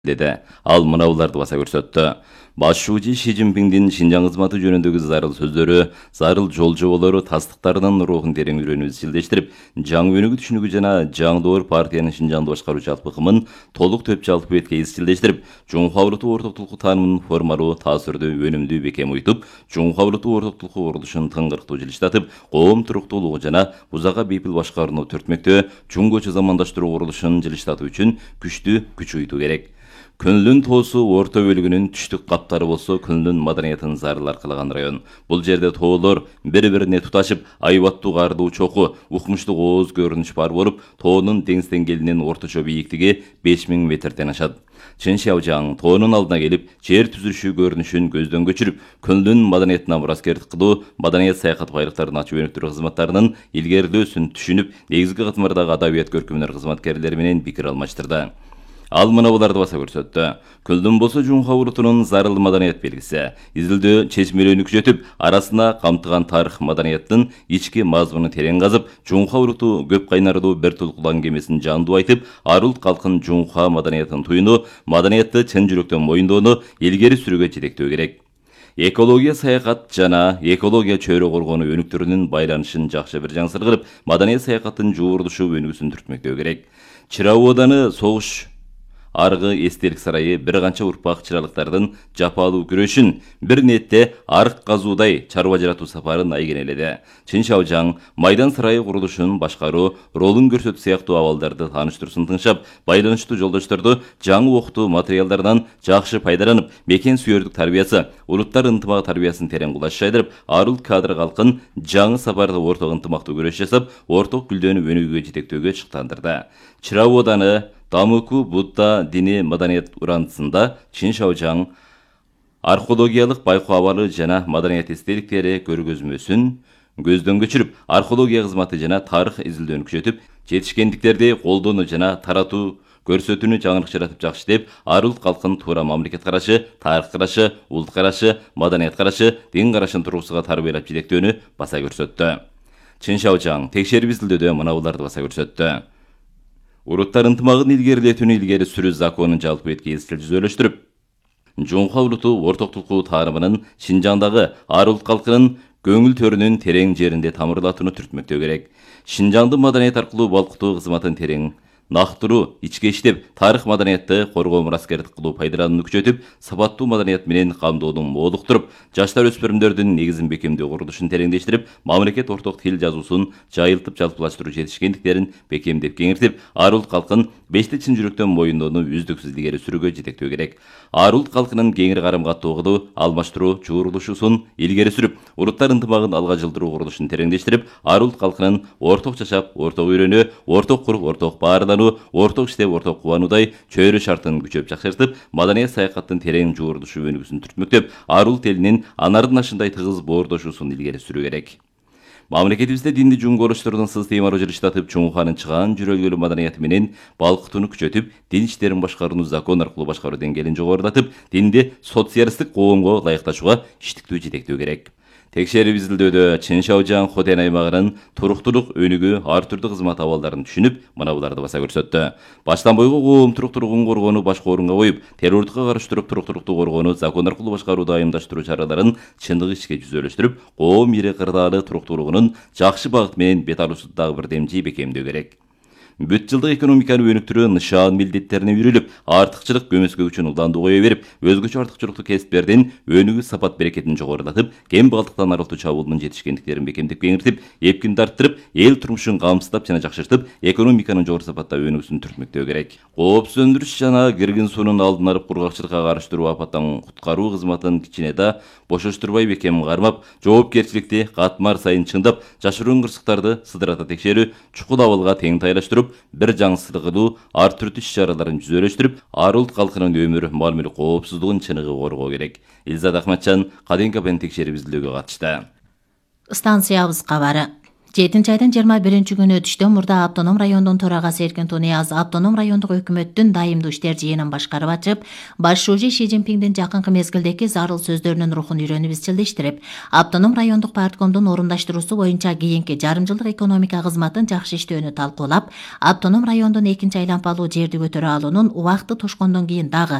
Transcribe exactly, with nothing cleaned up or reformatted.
dedi. Ал мынауларды баса көрсөттү. Башчы Ши Цзиньпиңдин Шинжаң кызматы жөнүндөгү зарыл сөздөрү, зарыл жол жоболору тастыктарынын рухун терең үйрөнүүбү изчилдештирип, жаңы өнүгүү түшүнүгү жана жаңдоор партиянын Шинжаңды башкаруу жалпы ыкымын толук төп жалпы бетке изчилдештирип, Жумху Авруту ортоктулуку таанымын формалуу, таасирдүү, өнүмдүү бекем уйтуп, Жумху Авруту ортоктулуку курулушун тыңгырктуу жылыштатып, коом туруктуулугу жана бузага бейпил башкарууну түртмөктөө, чуңгочу замандаштыруу курулушун жылыштатуу үчүн күчтүү күч уйтуу керек. Күнлүн тоосу орто бөлүгүнүн түштүк каптары болсо, күнлүн маданиятын зарыл аркалаган район. Бул жерде тоолор бири-бирине туташып, айбаттуу кардуу чоку, укмуштук ооз көрүнүш бар болуп, тоонун деңиз деңгээлинин орточо бийиктиги беш миң метрден ашат. Чын Шаожаң тоонун алдына келип, жер түзүлүшү көрүнүшүн көздөн көчүрүп, күнлүн маданиятына мураскердик кылуу, маданият саякат байлыктарын ачуу өнүктүрүү кызматтарынын илгерилөөсүн түшүнүп, негизги катмардагы адабият көркөмдөр кызматкерлери менен пикир алмаштырды. Ал мынауларды баса көрсөттү. Күлдүн болсо Жумху Аврутунун зарыл маданият белгиси. Изилдөө чечмелүүнү күчөтүп, арасына камтыган тарых маданияттын ички мазмунун терең казып, Жумху Авруту көп кайнардуу бир тулкулан кемесин жандуу айтып, арулт калкын Жумху маданиятын туюну, маданиятты чын жүрөктөн моюндоону илгери сүрүүгө жетектөө керек. Экология саякат жана экология чөйрө коргонуу өнүктүрүүнүн байланышын жакшы бир жаңсыр кылып, маданият саякаттын жуурулушу өнүгүүсүн түртмөктөө керек. Чырау ооданы согуш аргы эстелик сарайы бир канча урпак чыралыктардын жапалуу күрөшүн, бир нетте арык казуудай чарба жаратуу сапарын айгенеледи. Чын Шаожаң майдан сарайы курулушун башкаруу, ролун көрсөтүү сыяктуу абалдарды тааныштыруусын тыңшап, байланыштуу жолдошторду жаңы окутуу материалдарынан жакшы пайдаланып, мекен сүйөрдүк тарбиясы, улуттар ынтымагы тарбиясын терең кулаш жайдырып, арулт кадр калкын жаңы сапарда орток ынтымактуу күрөш жасап, орток гүлдөнүп өнүгүүгө жетектөөгө чыктандырды. Чырау ооданы Дамыку Будда дини маданият урандысында Чын Шаожаң археологиялык байкоо абалы жана маданият эстеликтери көргөзмөсүн көздөн көчүрүп, археология кызматы жана тарых изилдөөнү күчөтүп, жетишкендиктерди колдонуу жана таратуу көрсөтүүнү жаңылык жаратып жакшы деп, арулт калкын туура мамлекет карашы, тарых карашы, улут карашы, маданият карашы, дин карашын туругусуга тарбиялап жетектөөнү баса көрсөттү. Чын Шаожаң текшерип изилдөөдө мынауларды баса көрсөттү. Уруттар ынтымагын илгерилетүүнү илгери сүрүү законун жалпы бетке изчил жүзөлөштүрүп, Жумху Авруту ортоктулуку таарымынын Шинжаңдагы арулт калкынын көңүл төрүнүн терең жеринде тамырлатууну түртмөктөө керек. Шинжаңды маданият аркылуу балкытуу кызматын терең нактыруу, ичке иштеп, тарых маданиятты коргоо мураскердик кылуу пайдаланууну күчөтүп, сапаттуу маданият менен камдоодун молуктуруп, жаштар өспүрүмдөрдүн негизин бекемдөө курулушун тереңдештирип, мамлекет орток тил жазуусун жайылтып жалпылаштыруу жетишкендиктерин бекемдеп кеңиртип, арулт калкын бешти чын жүрөктөн моюндоону үздүксүз илгери сүрүүгө жетектөө керек. Арулт калкынын кеңири карым каттоого алмаштыруу чуурулушусун илгери сүрүп, улуттар ынтымагын алга жылдыруу курулушун тереңдештирип, арулт калкынын орток жашап, орток үйрөнүү, орток куруп, орток баардануу, орток иштеп, орток кубануудай чөйрө шартын күчөп жакшыртып, маданият саякаттын терең жуурулушу өнүгүүсүн түртмөктөп, арулт элинин анардын ашындай тыгыз боордошуусун илгери сүрүү керек. Мамлекетибизде динди жуңгу оруштурдун сыстыймалуу жылыштатып, чуңуханын чыгаан жүрөлгөлүү маданияты менен балкытууну күчөтүп, дин иштерин башкарууну закон аркылуу башкаруу деңгээлин жогорулатып, динди социалисттик коомго ылайыкташууга иштиктүү жетектөө керек. Текшерип изилдөөдө Чын Шаожаң Хотен аймагынын туруктуулук өнүгүү ар түрдүү кызмат абалдарын түшүнүп, мынауларды баса көрсөттү. Баштан бойго коом туруктуулугун коргоону башкы орунга коюп, террордукка каршы туруп туруктуулукту коргоону закон аркылуу башкарууду айымдаштыруу чараларын чындык ишке жүзөлөштүрүп, коом ири кырдаалы туруктуулугунун жакшы багыт менен бет алуусу дагы бир демчи бекемдөө керек. Бүт жылдык экономиканы өнүктүрүү нышан милдеттерине үйрүлүп, артыкчылык көмөскө үчүн уланды кое берип, өзгөчө артыкчылыктуу кесиптердин өнүгүү сапат берекетин жогорулатып, кем балдыктан арылтуу чабуулунун жетишкендиктерин бекемдеп кеңиртип, эпкинди арттырып, эл турмушун камсыздап жана жакшыртып, экономиканын жогору сапатта өнүгүүсүн түртмөктөө керек. Коопсуз өндүрүш жана киргин суунун алдын алып, кургакчылыкка каршы туруу, апаттан куткаруу кызматын кичине да бошоштурбай бекем кармап, жоопкерчиликти катмар сайын чыңдап, жашыруун кырсыктарды сыдырата текшерүү, чукул абалга тең тайлаштырып, бир жаңсыздыгылуу ар түрдүү иш-чараларын жүзөлөштүрүп, арулт калкынын өмүр, мал мүлк коопсуздугун чыныгы коргоо керек. Илзат Ахматжан Каден КПны текшерип изилдөөгө катышты. Станциябыз кабары. жетинчи айдын жыйырма биринчи күнү түштөн мурда автоном райондун төрагасы Эркин Тунияз автоном райондук өкмөттүн дайымдуу иштер жыйынын башкарып ачып, баш шүүжи Ши Цзиньпиндин жакынкы мезгилдеги зарыл сөздөрүнүн рухун үйрөнүп изчилдештирип, автоном райондук парткомдун орундаштыруусу боюнча кийинки жарым жылдык экономика кызматын жакшы иштөөнү талкуулап, автоном райондун экинчи айлампалуу жерди көтөрө алуунун убакыты тошкондон кийин дагы